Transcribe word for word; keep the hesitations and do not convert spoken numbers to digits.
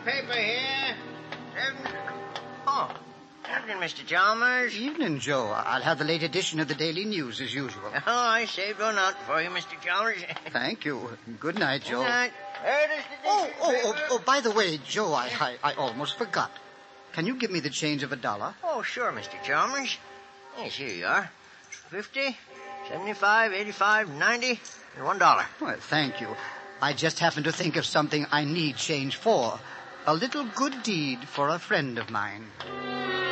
paper here. Seven... Oh, evening, Mister Chalmers. Evening, Joe. I'll have the late edition of the Daily News as usual. Oh, I saved one out for you, Mister Chalmers. Thank you. Good night, Joe. Good night. There it is, the Oh, oh, paper. oh, oh, by the way, Joe, I, I, I almost forgot. Can you give me the change of a dollar? Oh, sure, Mister Chalmers. Yes, here you are. Fifty, seventy-five, eighty-five, ninety, and one dollar. Well, thank you. I just happened to think of something I need change for. A little good deed for a friend of mine.